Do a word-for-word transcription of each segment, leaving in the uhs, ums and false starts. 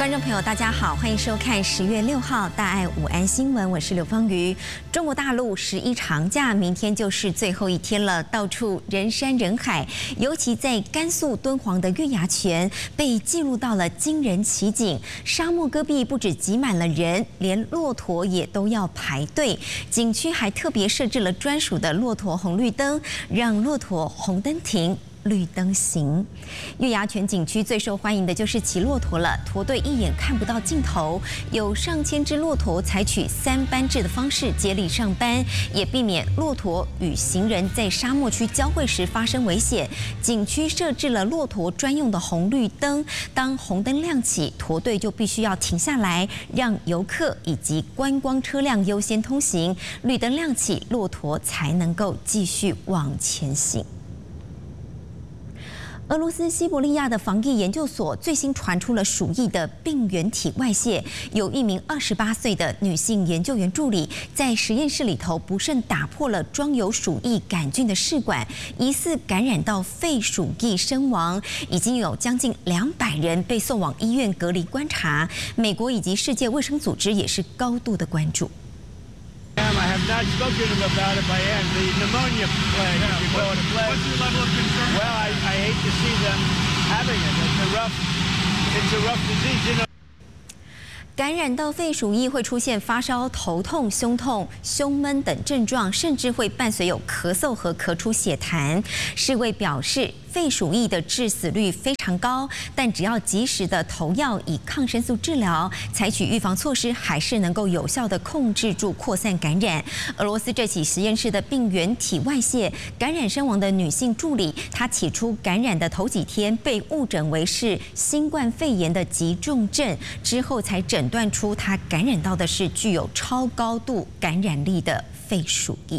观众朋友，大家好，欢迎收看十月六号大爱午安新闻，我是刘芳瑜。中国大陆十一长假，明天就是最后一天了，到处人山人海，尤其在甘肃敦煌的月牙泉被记录到了惊人奇景。沙漠戈壁不止挤满了人，连骆驼也都要排队。景区还特别设置了专属的骆驼红绿灯，让骆驼红灯停，绿灯行。月牙泉景区最受欢迎的就是骑骆驼了，驼队一眼看不到尽头，有上千只骆驼采取三班制的方式接力上班，也避免骆驼与行人在沙漠区交汇时发生危险。景区设置了骆驼专用的红绿灯，当红灯亮起，驼队就必须要停下来，让游客以及观光车辆优先通行。绿灯亮起，骆驼才能够继续往前行。俄罗斯西伯利亚的防疫研究所最新传出了鼠疫的病原体外泄，有一名二十八岁的女性研究员助理在实验室里头不慎打破了装有鼠疫杆菌的试管，疑似感染到肺鼠疫身亡，已经有将近两百人被送往医院隔离观察。美国以及世界卫生组织也是高度的关注。 I have not spoken to them about it, but I am. The pneumonia plague, if you call it a plague. What's your level of concern? Well, I, I hate to see them having it. It's a rough, it's a rough disease, you know. 感染到肺鼠疫会出现发烧、头痛、胸痛、胸闷等症状，甚至会伴随有咳嗽和咳出血痰。世卫表示，肺鼠疫的致死率非常高，但只要及时的投药以抗生素治疗，采取预防措施，还是能够有效的控制住扩散感染。俄罗斯这起实验室的病原体外泄，感染身亡的女性助理，她起初感染的头几天被误诊为是新冠肺炎的急重症，之后才诊断出她感染到的是具有超高度感染力的肺鼠疫。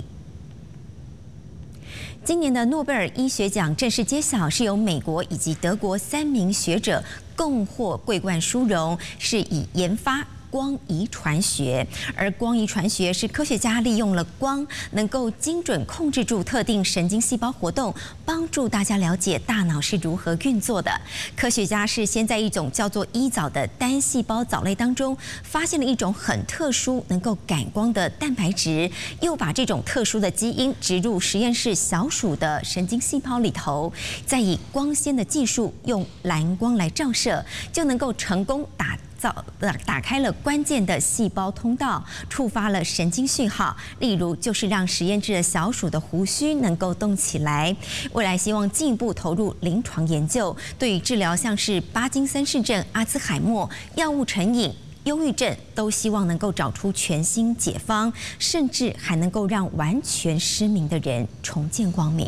今年的诺贝尔医学奖正式揭晓，是由美国以及德国三名学者共获桂冠殊荣，是以研发光遗传学，而光遗传学是科学家利用了光，能够精准控制住特定神经细胞活动，帮助大家了解大脑是如何运作的。科学家是先在一种叫做伊藻的单细胞藻类当中，发现了一种很特殊能够感光的蛋白质，又把这种特殊的基因植入实验室小鼠的神经细胞里头，再以光纤的技术用蓝光来照射，就能够成功打打开了关键的细胞通道，触发了神经讯号，例如就是让实验室的小鼠的胡须能够动起来。未来希望进一步投入临床研究，对于治疗像是巴金森氏症、阿兹海默、药物成瘾、忧郁症，都希望能够找出全新解方，甚至还能够让完全失明的人重见光明。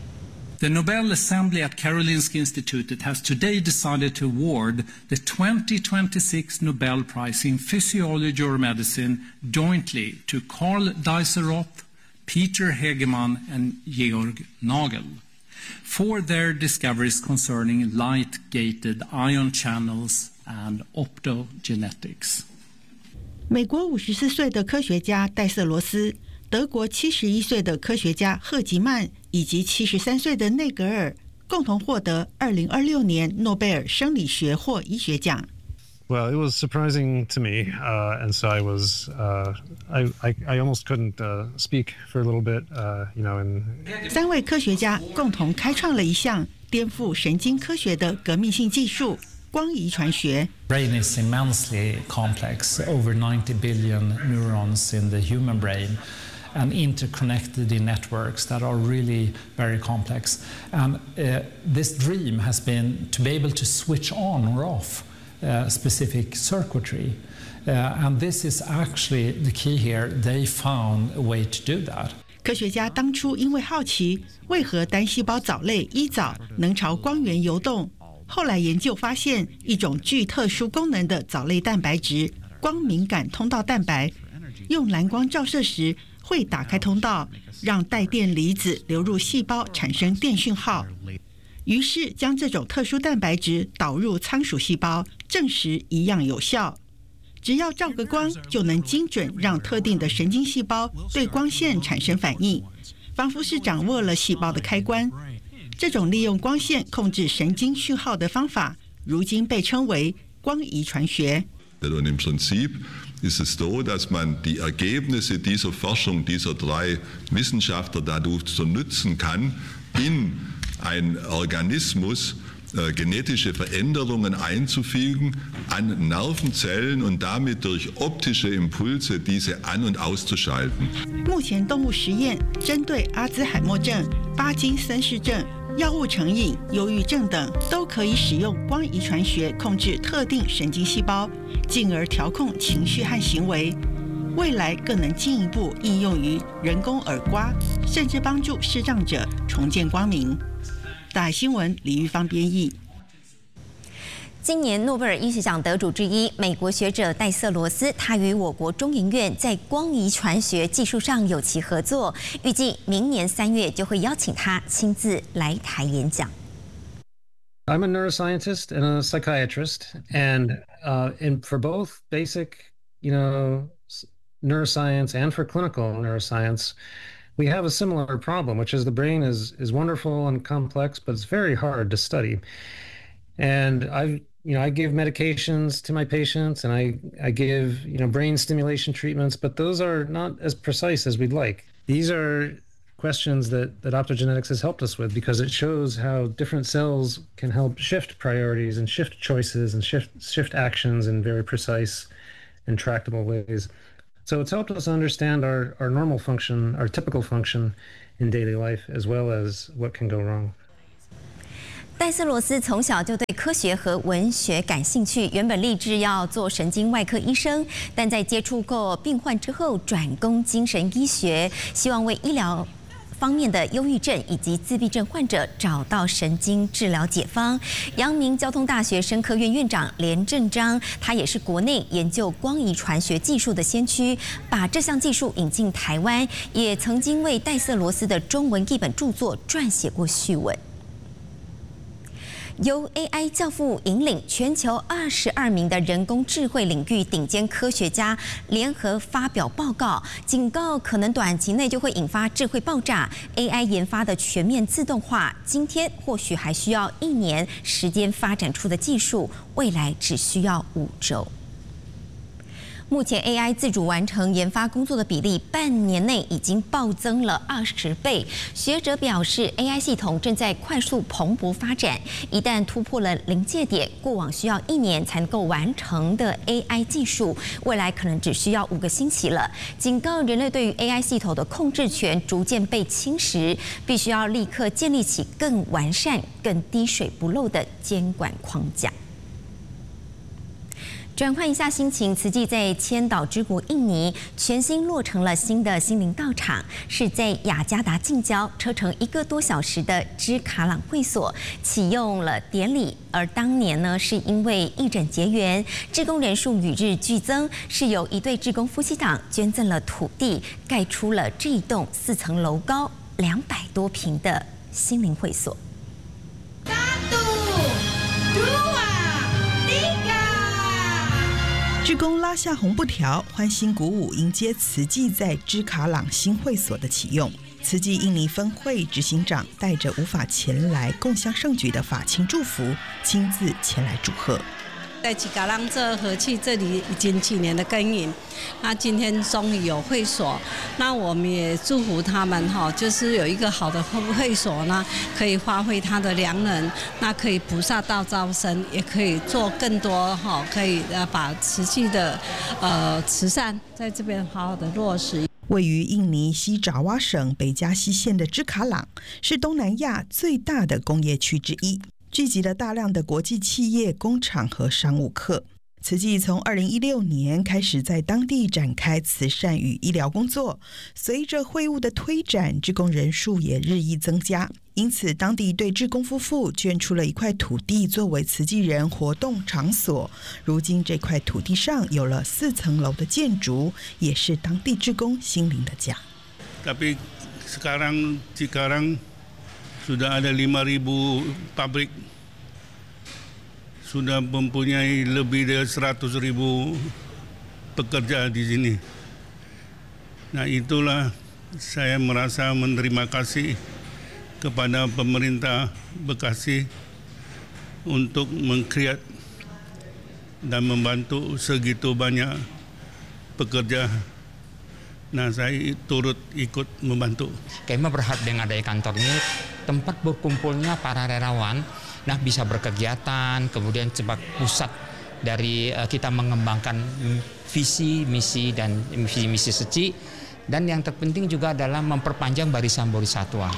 The Nobel Assembly at Karolinska Institutet has today decided to award the twenty twenty-six Nobel Prize in Physiology or Medicine jointly to Karl Deiseroth, Peter Hegemann and Georg Nagel for their discoveries concerning light-gated ion channels and optogenetics. 美国五十四岁的科学家戴瑟罗斯，德国七十一岁的科学家赫吉曼以及七十三岁的内格尔共同获得二零二六年诺贝尔生理学或医学奖。 Well, it was surprising to me, uh, and so I was, uh, I, I, I almost couldn't uh, speak for a little bit, uh, you know. And 三位科学家共同开创了一项颠覆神经科学的革命性技术——光遗传学。 Brain is immensely complex, over ninety billion neurons in the human brain.And interconnected in networks that are really very complex. And uh, this dream has been to be able to switch on or off uh, specific circuitry. Uh, and this is actually the key here. They found a way to do that. 科学家当初因为好奇为何单细胞藻类伊藻能朝光源游动，后来研究发现一种具特殊功能的藻类蛋白质——光敏感通道蛋白，用蓝光照射时会打开通道，让带电离子流入细胞，产生电讯号。于是将这种特殊蛋白质导入仓鼠细胞，证实一样有效。只要照个光，就能精准让特定的神经细胞对光线产生反应，仿佛是掌握了细胞的开关。这种利用光线控制神经讯号的方法，如今被称为光遗传学。 Und im Prinzip ist es so, dass man die Ergebnisse dieser Forschung dieser drei Wissenschaftler dazu nutzen kann, in einen Organismus äh, genetische Veränderungen einzufügen an Nervenzellen und damit durch optische Impulse diese an- und auszuschalten. 目前动物实验针对阿兹海默症、巴金森氏症、药物成瘾、忧郁症等，都可以使用光遗传学控制特定神经细胞，进而调控情绪和行为。未来更能进一步应用于人工耳刮，甚至帮助视障者重见光明。大海新闻李玉芳编译。 今年诺贝尔医学奖得主之一，美国学者戴瑟罗斯，他与我国中研院在光遗传学技术上有其合作，预计明年三月就会邀请他亲自来台演讲。 I'm a neuroscientist and a psychiatrist, and uh, and for both basic, you know, neuroscience and for clinical neuroscience, we have a similar problem, which is the brain is is wonderful and complex, but it's very hard to study. And I, you know, I give medications to my patients, and I I give you know brain stimulation treatments, but those are not as precise as we'd like. These are questions that, that optogenetics has helped us with because it shows how different cells can help shift priorities and shift choices and shift shift actions in very precise and tractable ways. So it's helped us understand our, our normal function, our typical function in daily life, as well as what can go wrong. 戴瑟罗斯从小就对科学和文学感兴趣，原本立志要做神经外科医生，但在接触过病患之后，转攻精神医学，希望为医疗方面的忧郁症以及自闭症患者找到神经治疗解方。阳明交通大学生科院院长连正章，他也是国内研究光遗传学技术的先驱，把这项技术引进台湾，也曾经为戴瑟罗斯的中文译本著作撰写过序文。由 A I 教父引领，全球二十二名的人工智慧领域顶尖科学家联合发表报告，警告可能短期内就会引发智慧爆炸。A I 研发的全面自动化，今天或许还需要一年时间发展出的技术，未来只需要五周。目前 A I 自主完成研发工作的比例，半年内已经暴增了二十倍。学者表示 ，A I 系统正在快速蓬勃发展，一旦突破了临界点，过往需要一年才能够完成的 A I 技术，未来可能只需要五个星期了。警告人类对于 A I 系统的控制权逐渐被侵蚀，必须要立刻建立起更完善、更滴水不漏的监管框架。转换一下心情，慈济在千岛之国印尼全新落成了新的心灵道场，是在雅加达近郊，车程一个多小时的芝卡朗会所启用了典礼。而当年呢，是因为义诊结缘，志工人数与日俱增，是由一对志工夫妻档捐赠了土地，盖出了这一栋四层楼高、两百多平的心灵会所。 志工拉下红布条，欢欣鼓舞迎接慈济在芝卡朗新会所的启用。慈济印尼分会执行长带着无法前来共襄盛举的法亲祝福，亲自前来祝贺。 在吉嘎浪这和气这里已经几年的耕耘，那今天终于有会所，那我们也祝福他们哈，就是有一个好的会所呢，可以发挥它的良能，那可以菩萨道招生，也可以做更多哈，可以呃把慈济的呃慈善在这边好好的落实。 位于印尼西爪哇省北加西县的芝卡朗，是东南亚最大的工业区之一。聚集了大量的国际企业、工厂和商务客。慈济从二零一六年开始在当地展开慈善与医疗工作，随着会务的推展，志工人数也日益增加。因此，当地对志工夫妇捐出了一块土地作为慈济人活动场所。如今，这块土地上有了四层楼的建筑，也是当地志工心灵的家。 Tapi sekarang sekarang sudah ada lima ribu pabrik, sudah mempunyai lebih dari seratus ribu pekerja di sini. Nah itulah saya merasa menerima kasih kepada pemerintah Bekasi untuk mengkreat dan membantu segitu banyak pekerja. Nah, saya turut ikut membantu. Kema berharap dengan adanya kantor ini tempat berkumpulnya para relawan, nah bisa berkegiatan, kemudian sebagai pusat dari uh, kita mengembangkan visi, misi dan misi misi suci, dan yang terpenting juga adalah memperpanjang barisan bodhisattva。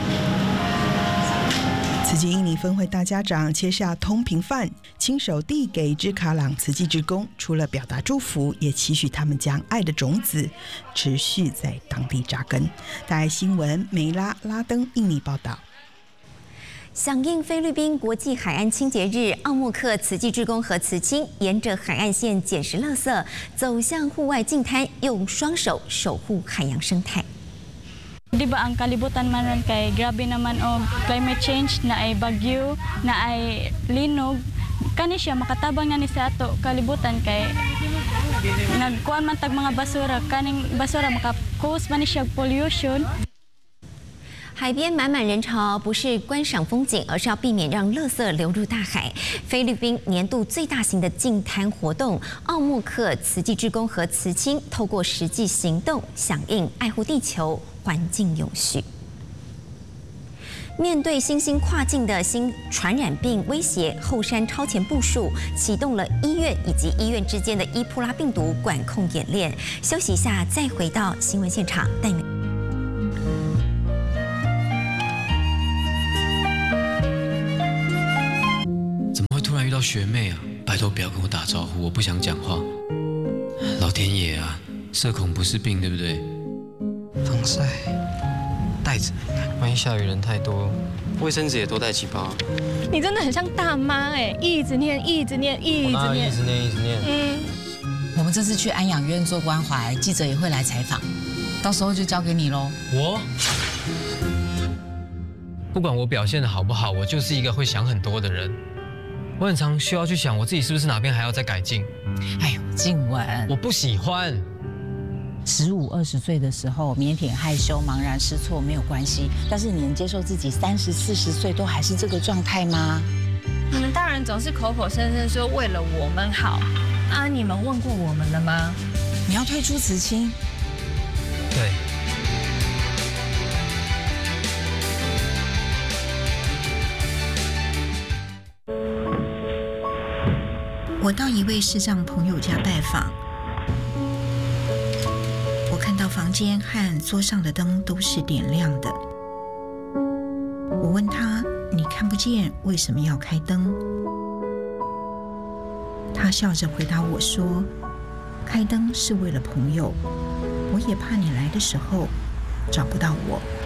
慈济印尼分会大家长切下通平饭，亲手递给芝卡朗慈济志工，除了表达祝福，也期许他们将爱的种子持续在当地扎根。大爱新闻梅拉拉登印尼报道。 响应菲律宾国际海岸清洁日，奥莫克慈济志工和慈青沿着海岸线捡拾垃圾，走向户外净滩，用双手守护海洋生态。 Di ba ang kalibutan man kay grabe naman og climate change na ay bagyo na ay linog kani siya makatabang na ni sa ato kalibutan kay nagkuan man tag mga basura kaning basura maka-cause man ni siya pollution。 海边满满人潮，不是观赏风景，而是要避免让垃圾流入大海。菲律宾年度最大型的净滩活动——奥莫克慈济志工和慈青，透过实际行动响应爱护地球、环境永续。面对新兴跨境的新传染病威胁，后山超前部署，启动了医院以及医院之间的伊布拉病毒管控演练。休息一下，再回到新闻现场，带你。 突然遇到学妹啊，拜托不要跟我打招呼，我不想讲话。老天爷啊，社恐不是病，对不对？防晒，袋子，万一下雨人太多，卫生纸也多带几包。 你真的很像大妈哎，一直念，一直念，一直念， 一直念，一直念。 嗯， 我们这次去安养院做关怀，记者也会来采访，到时候就交给你喽。 我。不管我表现的好不好，我就是一个会想很多的人。我很常需要去想我自己是不是哪边还要再改进。 哎呦，静雯， 我不喜欢。 十五二十岁的时候，腼腆害羞、茫然失措没有关系，但是你能接受自己三十四十岁都还是这个状态吗？ 你们大人总是口口声声说为了我们好，啊，你们问过我们了吗？ 你要退出慈青？ 对。 我到一位视障朋友家拜访，我看到房间和桌上的灯都是点亮的。我问他：“你看不见，为什么要开灯？”他笑着回答我说：“开灯是为了朋友，我也怕你来的时候找不到我。”